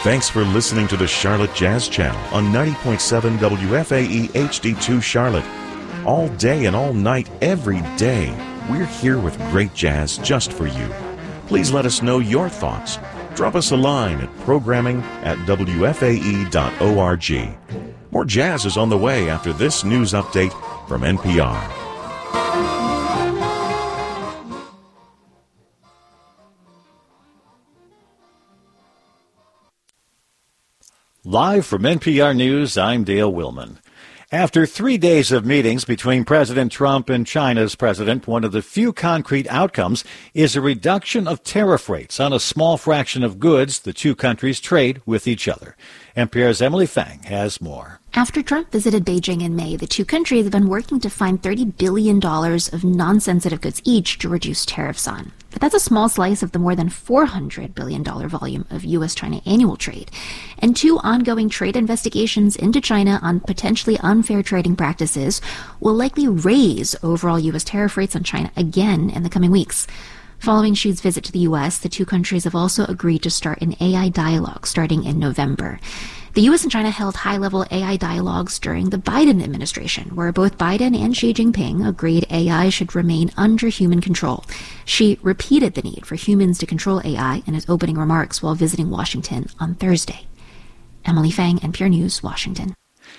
Thanks for listening to the Charlotte Jazz Channel on 90.7 WFAE HD2 Charlotte. All day and all night, every day, we're here with great jazz just for you. Please let us know your thoughts. Drop us a line at programming@wfae.org. More jazz is on the way after this news update from NPR. Live from NPR News, I'm Dale Willman. After 3 days of meetings between President Trump and China's president, one of the few concrete outcomes is a reduction of tariff rates on a small fraction of goods the two countries trade with each other. NPR's Emily Fang has more. After Trump visited Beijing in May, the two countries have been working to find $30 billion of non-sensitive goods each to reduce tariffs on. But that's a small slice of the more than $400 billion volume of U.S.-China annual trade. And two ongoing trade investigations into China on potentially unfair trading practices will likely raise overall U.S. tariff rates on China again in the coming weeks. Following Xi's visit to the U.S., the two countries have also agreed to start an AI dialogue starting in November. The U.S. and China held high-level AI dialogues during the Biden administration, where both Biden and Xi Jinping agreed AI should remain under human control. Xi repeated the need for humans to control AI in his opening remarks while visiting Washington on Thursday. Emily Fang, NPR News, Washington.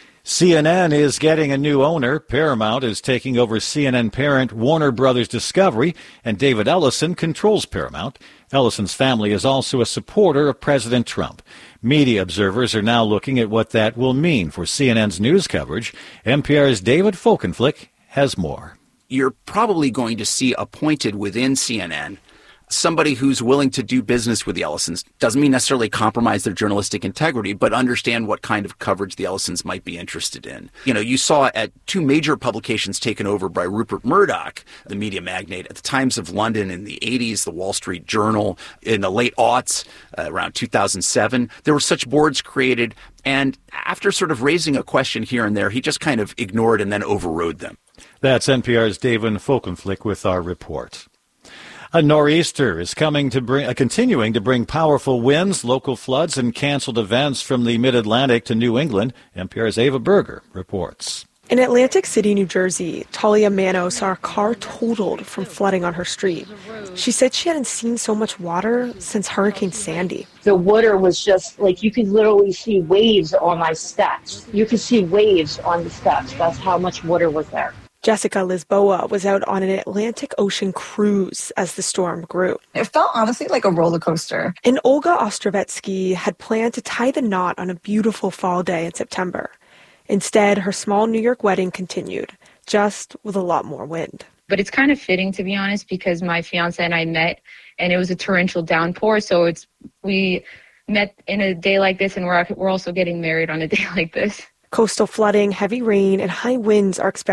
CNN is getting a new owner. Paramount is taking over CNN parent Warner Brothers Discovery, and David Ellison controls Paramount. Ellison's family is also a supporter of President Trump. Media observers are now looking at what that will mean for CNN's news coverage. NPR's David Folkenflik has more. You're probably going to see appointed within CNN somebody who's willing to do business with the Ellisons. Doesn't mean necessarily compromise their journalistic integrity, but understand what kind of coverage the Ellisons might be interested in. You know, you saw at two major publications taken over by Rupert Murdoch, the media magnate, at the Times of London in the 80s, the Wall Street Journal in the late aughts, around 2007. There were such boards created, and after sort of raising a question here and there, he just kind of ignored and then overrode them. That's NPR's David Folkenflik with our report. A nor'easter is continuing to bring powerful winds, local floods, and canceled events from the mid-Atlantic to New England. NPR's Ava Berger reports. In Atlantic City, New Jersey, Talia Mano saw her car totaled from flooding on her street. She said she hadn't seen so much water since Hurricane Sandy. The water was just like you could literally see waves on my steps. You could see waves on the steps. That's how much water was there. Jessica Lisboa was out on an Atlantic Ocean cruise as the storm grew. It felt honestly like a roller coaster. And Olga Ostrovetsky had planned to tie the knot on a beautiful fall day in September. Instead, her small New York wedding continued, just with a lot more wind. But it's kind of fitting, to be honest, because my fiance and I met, and it was a torrential downpour, so we met in a day like this, and we're also getting married on a day like this. Coastal flooding, heavy rain, and high winds are expected